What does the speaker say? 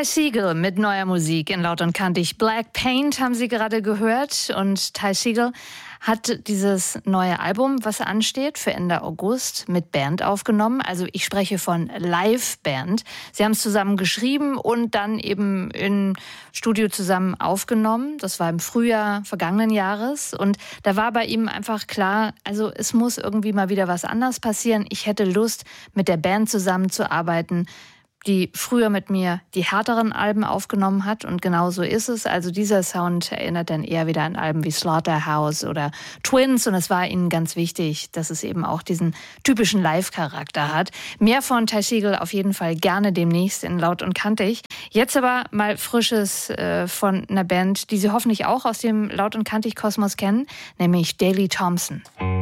Ty Segall mit neuer Musik in Laut und Kantig. Black Paint haben Sie gerade gehört und Ty Segall hat dieses neue Album, was ansteht, für Ende August mit Band aufgenommen. Also ich spreche von Live-Band. Sie haben es zusammen geschrieben und dann eben im Studio zusammen aufgenommen. Das war im Frühjahr vergangenen Jahres. Und da war bei ihm einfach klar, also es muss irgendwie mal wieder was anderes passieren. Ich hätte Lust, mit der Band zusammenzuarbeiten, die früher mit mir die härteren Alben aufgenommen hat. Und genau so ist es. Also dieser Sound erinnert dann eher wieder an Alben wie Slaughterhouse oder Twins. Und es war ihnen ganz wichtig, dass es eben auch diesen typischen Live-Charakter hat. Mehr von Ty Segall auf jeden Fall gerne demnächst in Laut und Kantig. Jetzt aber mal Frisches von einer Band, die Sie hoffentlich auch aus dem Laut und Kantig-Kosmos kennen, nämlich Daley Thompson.